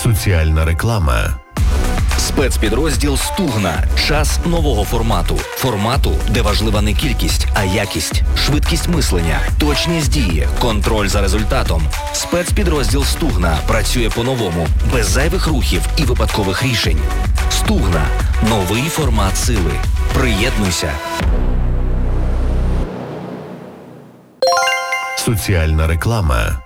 Соціальна реклама. Спецпідрозділ «Стугна». Час нового формату. Формату, де важлива не кількість, а якість. Швидкість мислення, точність дії, контроль за результатом. Спецпідрозділ «Стугна» працює по-новому, без зайвих рухів і випадкових рішень. «Стугна» – новий формат сили. Приєднуйся. Соціальна реклама.